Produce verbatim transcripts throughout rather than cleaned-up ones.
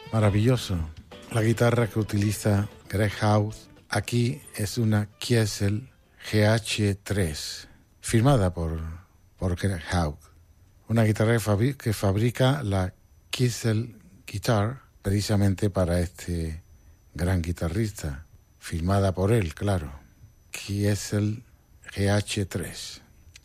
Maravilloso. La guitarra que utiliza Greg Howe aquí es una Kiesel G H tres, firmada por, por Greg Howe. Una guitarra que, fabri- que fabrica la Kiesel Guitar precisamente para este gran guitarrista, firmada por él, claro. Kiesel G H tres.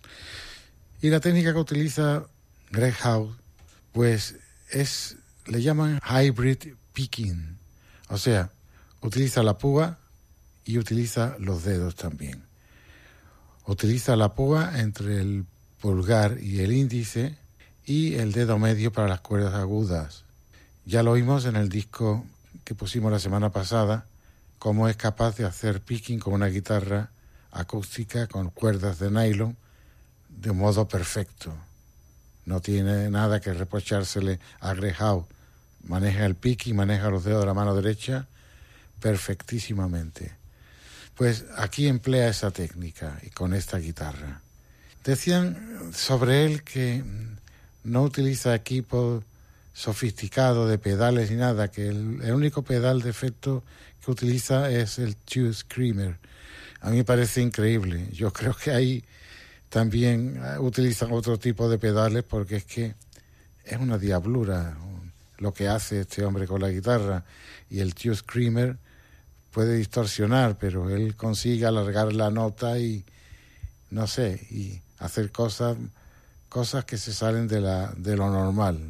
Y la técnica que utiliza Greg Howe, pues es, le llaman hybrid picking, o sea, utiliza la púa y utiliza los dedos también. Utiliza la púa entre el pulgar y el índice y el dedo medio para las cuerdas agudas. Ya lo vimos en el disco que pusimos la semana pasada, cómo es capaz de hacer picking con una guitarra acústica con cuerdas de nylon de modo perfecto. No tiene nada que reprochársele a Greg Howe. Maneja el picking, maneja los dedos de la mano derecha perfectísimamente. Pues aquí emplea esa técnica y con esta guitarra. Decían sobre él que no utiliza equipo sofisticado de pedales ni nada, que el, el único pedal de efecto que utiliza es el Tube Screamer. A mí me parece increíble. Yo creo que ahí también utilizan otro tipo de pedales porque es que es una diablura lo que hace este hombre con la guitarra, y el Tube Screamer puede distorsionar, pero él consigue alargar la nota y no sé, y hacer cosas cosas que se salen de la de lo normal.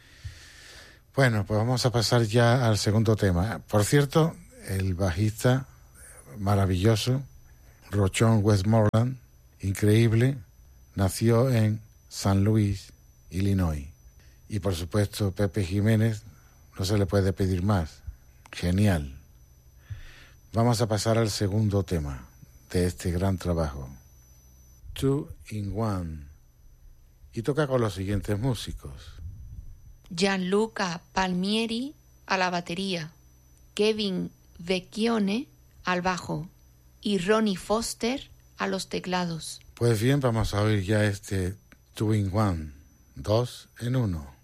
Bueno, pues vamos a pasar ya al segundo tema. Por cierto, el bajista maravilloso, Rochon Westmoreland, increíble, nació en San Luis, Illinois. Y por supuesto, Pepe Jiménez, no se le puede pedir más. Genial. Vamos a pasar al segundo tema de este gran trabajo. Two in One. Y toca con los siguientes músicos. Gianluca Palmieri a la batería, Kevin Vecchione al bajo y Ronnie Foster a los teclados. Pues bien, vamos a oír ya este Two in One, dos en uno.